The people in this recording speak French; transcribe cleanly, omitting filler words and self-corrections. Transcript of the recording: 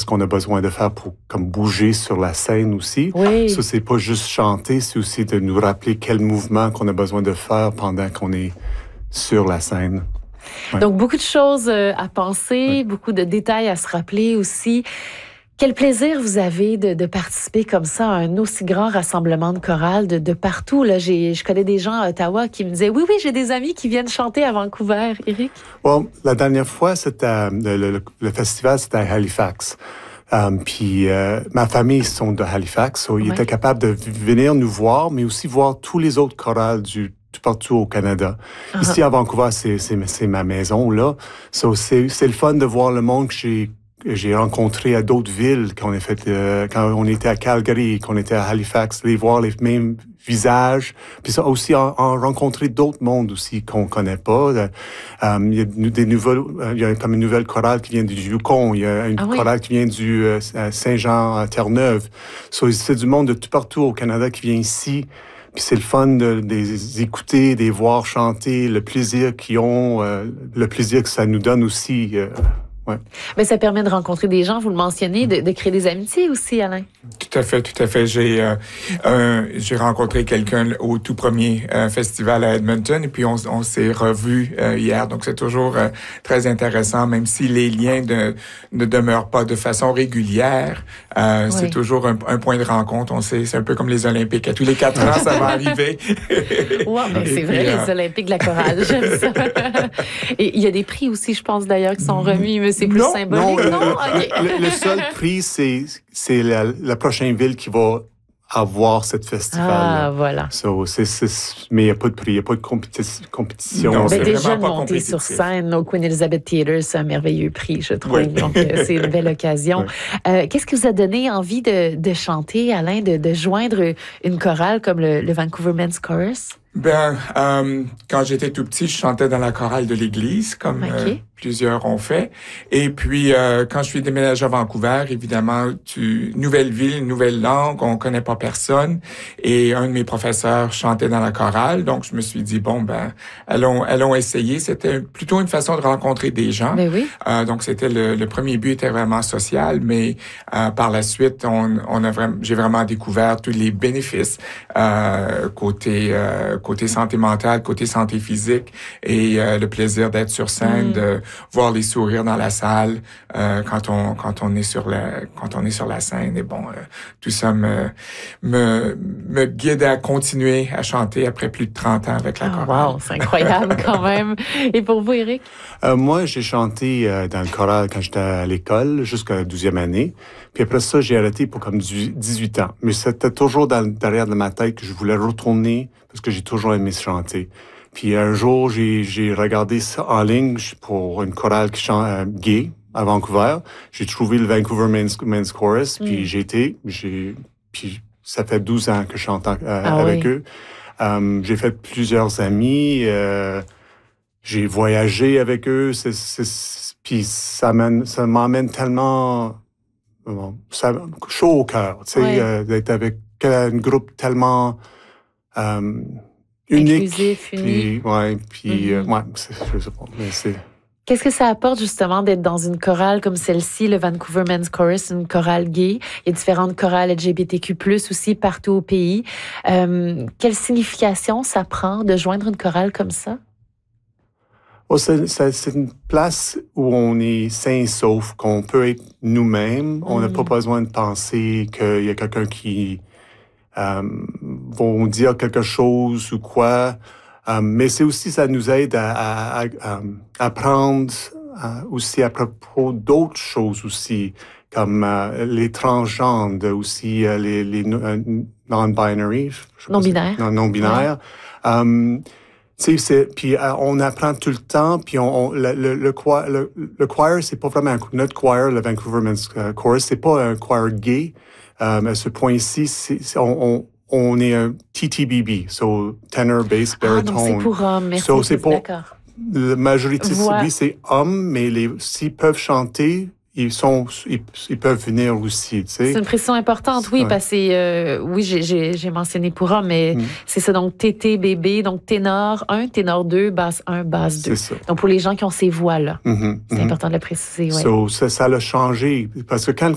qu'on a besoin de faire pour comme bouger sur la scène aussi. Oui. Ça, c'est pas juste chanter, c'est aussi de nous rappeler quel mouvement qu'on a besoin de faire pendant qu'on est sur la scène. Ouais. Donc, beaucoup de choses à penser, beaucoup de détails à se rappeler aussi. Quel plaisir vous avez de participer comme ça à un aussi grand rassemblement de chorales de partout. Là, je connais des gens à Ottawa qui me disaient « Oui, j'ai des amis qui viennent chanter à Vancouver. » Éric? Well, la dernière fois, c'était le festival, c'était à Halifax. Puis ma famille sont de Halifax, so ils étaient capables de venir nous voir, mais aussi voir tous les autres chorales partout au Canada. Ici, à Vancouver, c'est ma maison, là. So, c'est le fun de voir le monde que j'ai rencontré à d'autres villes quand on était à Calgary, qu'on était à Halifax, les voir les mêmes visages, puis ça aussi en rencontrer d'autres mondes aussi qu'on connaît pas. Il y a il y a comme une nouvelle chorale qui vient du Yukon, il y a une chorale qui vient du Saint-Jean à Terre-Neuve. So, c'est du monde de tout partout au Canada qui vient ici. Puis c'est le fun de les écouter, de les voir chanter, le plaisir qu'ils ont, le plaisir que ça nous donne aussi. Ouais. Mais ça permet de rencontrer des gens, vous le mentionnez, de créer des amitiés aussi, Alain. Tout à fait. J'ai rencontré quelqu'un au tout premier festival à Edmonton et puis on s'est revus hier. Donc c'est toujours très intéressant, même si les liens ne demeurent pas de façon régulière. C'est toujours un point de rencontre. On sait, c'est un peu comme les Olympiques. À tous les 4 ans, ça va arriver. Wow, mais c'est vrai, les Olympiques de la chorale, j'aime ça. Et il y a des prix aussi, je pense d'ailleurs, qui sont remis, mais c'est plus symbolique. Le seul prix, c'est la prochaine ville qui va avoir cette festival. Ah, voilà. So, mais il n'y a pas de prix, il n'y a pas de compétition. Non, c'est déjà de vraiment pas monter sur compétitif. scène au Queen Elizabeth Theatre, c'est un merveilleux prix, je trouve. Oui. Donc, c'est une belle occasion. Oui. Qu'est-ce qui vous a donné envie de chanter, Alain, de joindre une chorale comme le Vancouver Men's Chorus? Quand j'étais tout petit, je chantais dans la chorale de l'église, comme plusieurs ont fait. Et puis, quand je suis déménagé à Vancouver, évidemment, nouvelle ville, nouvelle langue, on connaît pas personne. Et un de mes professeurs chantait dans la chorale, donc je me suis dit allons essayer. C'était plutôt une façon de rencontrer des gens. Mais oui. Donc c'était le premier but était vraiment social, mais par la suite, j'ai vraiment découvert tous les bénéfices côté santé mentale, côté santé physique et le plaisir d'être sur scène, de voir les sourires dans la salle quand on est sur la scène. Et tout ça me guide à continuer à chanter après plus de 30 ans avec la chorale. Wow, c'est incroyable quand même. Et pour vous, Éric? Moi, j'ai chanté dans le choral quand j'étais à l'école jusqu'à la 12e année. Puis après ça, j'ai arrêté pour comme 18 ans. Mais c'était toujours derrière de ma tête que je voulais retourner parce que j'ai toujours aimé chanter. Puis un jour, j'ai regardé ça en ligne pour une chorale qui chante gay à Vancouver. J'ai trouvé le Vancouver Men's Chorus, puis puis ça fait 12 ans que je chante avec eux. J'ai fait plusieurs amis, j'ai voyagé avec eux, puis ça m'emmène tellement chaud au cœur, tu sais, d'être avec un groupe tellement unique. Inclusif, unique. Puis, je sais pas, mais c'est... Qu'est-ce que ça apporte justement d'être dans une chorale comme celle-ci, le Vancouver Men's Chorus, une chorale gay? Il y a différentes chorales LGBTQ+, aussi partout au pays. Quelle signification ça prend de joindre une chorale comme ça? C'est une place où on est sain et sauf, qu'on peut être nous-mêmes. On n'a pas besoin de penser qu'il y a quelqu'un qui va dire quelque chose ou quoi. Mais c'est aussi, ça nous aide à apprendre aussi à propos d'autres choses aussi, comme les transgenres, aussi les non-binary. Non-binaires. Non-binaires. Puis on apprend tout le temps, puis le choir, c'est pas vraiment notre choir, le Vancouver Men's Chorus, c'est pas un choir gay. À ce point-ci, on est un TTBB, so tenor, bass, baritone. Ah, c'est pour hommes, merci. So, c'est d'accord. La majorité, c'est hommes, mais s'ils peuvent chanter, ils peuvent venir aussi, tu sais. C'est une précision importante, oui, parce que, oui, j'ai mentionné pour hommes, mais c'est ça, donc TTBB, donc ténor 1, ténor 2, basse 1, basse 2. C'est ça. Donc, pour les gens qui ont ces voix-là, c'est important de le préciser, oui. So, ça l'a changé, parce que quand